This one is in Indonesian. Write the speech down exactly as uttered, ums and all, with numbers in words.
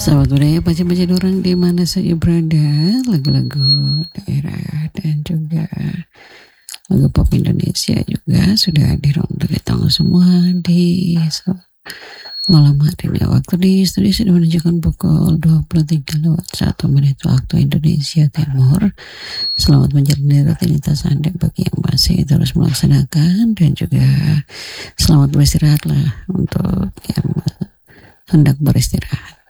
Sahabat budaya baca-baca orang di mana saja berada, lagu-lagu daerah dan juga lagu pop Indonesia juga sudah hadir untuk kita semua di malam hari ini. Waktu di studio sudah menunjukkan pukul dua puluh tiga lewat satu menit waktu Indonesia Timur. Selamat menjalani rutinitas Anda bagi yang masih terus melaksanakan, dan juga selamat beristirahatlah untuk yang hendak beristirahat.